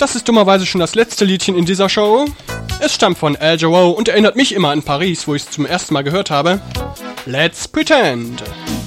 das ist dummerweise schon das letzte Liedchen in dieser Show. Es stammt von Al Jarreau und erinnert mich immer an Paris, wo ich es zum ersten Mal gehört habe. Let's Pretend.